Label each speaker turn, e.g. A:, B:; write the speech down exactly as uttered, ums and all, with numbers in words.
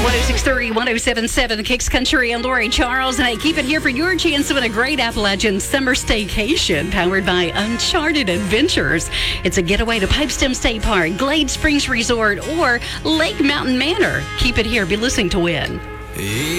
A: oh six three, one oh seven seven, Kicks Country and Lori Charles. And I keep it here for your chance to win a great Appalachian summer staycation powered by Uncharted Adventures. It's a getaway to Pipestem State Park, Glade Springs Resort, or Lake Mountain Manor. Keep it here. Be listening to win.